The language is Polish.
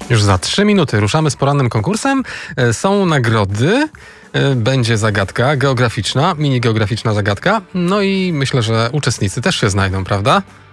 Już za 3 minuty ruszamy z porannym konkursem. Są nagrody, będzie zagadka geograficzna, mini geograficzna zagadka. No i myślę, że uczestnicy też się znajdą, prawda?